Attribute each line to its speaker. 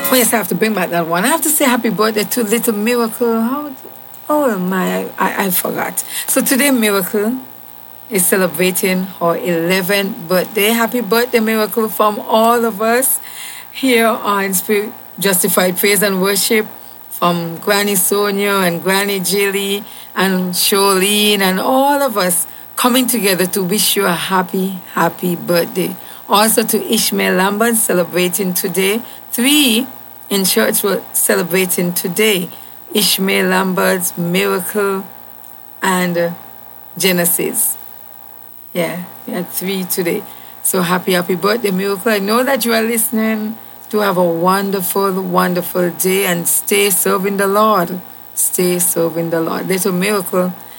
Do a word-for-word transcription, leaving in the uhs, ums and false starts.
Speaker 1: Oh, yes, I have to bring back that one. I have to say happy birthday to Little Miracle. How, oh, my, I, I forgot. So today, Miracle is celebrating her eleventh birthday. Happy birthday, Miracle, from all of us here on Spirit Justified Praise and Worship, from Granny Sonia and Granny Jilly and Charlene and all of us coming together to wish you a happy, happy birthday. Also to Ishmael Lambert celebrating today. Three in church were celebrating today. Ishmael Lambert, Miracle, and uh, Genesis. Yeah, we had three today. So happy, happy birthday, Miracle. I know that you are listening. To have a wonderful, wonderful day and stay serving the Lord. Stay serving the Lord. Little Miracle